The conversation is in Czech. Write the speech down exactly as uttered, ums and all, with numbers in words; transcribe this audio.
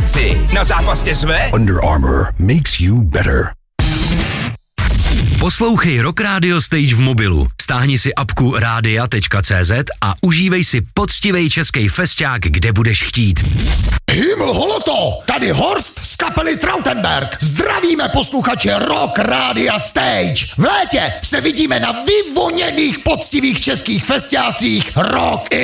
věci. Na zápasně jsme? Under Armour makes you better. Poslouchej Rock Radio Stage v mobilu. Stáhni si apku rádia tečka cé zet a užívej si poctivej český festiák, kde budeš chtít. Himmel holoto, tady Horst z kapely Trautenberg. Zdravíme posluchače Rock Rádia Stage. V létě se vidíme na vyvoněných poctivých českých festiácích Rock